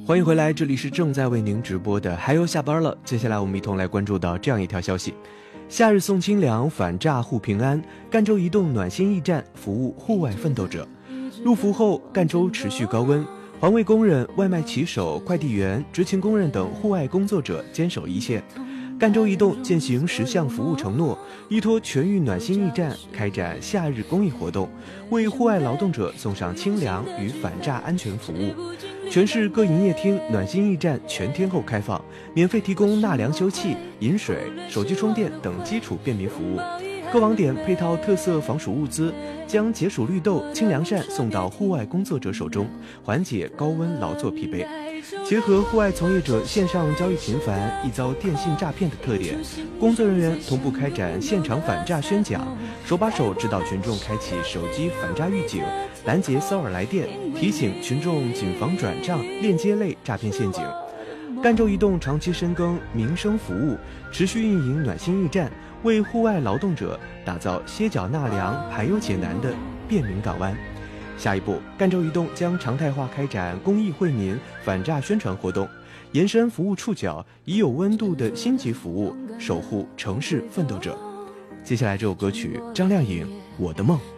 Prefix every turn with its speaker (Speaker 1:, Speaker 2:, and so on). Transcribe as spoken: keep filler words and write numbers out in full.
Speaker 1: 欢迎回来，这里是正在为您直播的还有下班了。接下来我们一同来关注到这样一条消息：夏日送清凉，反诈护平安。赣州移动暖心驿站服务户外奋斗者。入伏后，赣州持续高温，环卫工人、外卖骑手、快递员、执勤工人等户外工作者坚守一线。赣州移动践行十项服务承诺，依托全域暖心驿站开展夏日公益活动，为户外劳动者送上清凉与反诈安全服务。全市各营业厅暖心驿站全天候开放，免费提供纳凉休憩、饮水、手机充电等基础便民服务。各网点配套特色防暑物资，将解暑绿豆、清凉扇送到户外工作者手中，缓解高温劳作疲惫。结合户外从业者线上交易频繁、易遭电信诈骗的特点，工作人员同步开展现场反诈宣讲，手把手指导群众开启手机反诈预警，拦截骚扰来电，提醒群众谨防转账、链接类诈骗陷阱。赣州移动长期深耕民生服务，持续运营暖心驿站，为户外劳动者打造歇脚纳凉、排忧解难的便民港湾。下一步，赣州移动将常态化开展公益惠民、反诈宣传活动，延伸服务触角，以有温度的星级服务守护城市奋斗者。接下来这首歌曲，张靓颖《我的梦》。